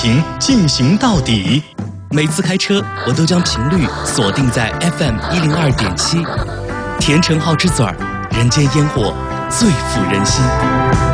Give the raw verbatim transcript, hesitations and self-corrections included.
情进行到底。 每次开车，我都将频率锁定在 F M 一零二点七，甜橙好之嘴儿，人间烟火最抚人心。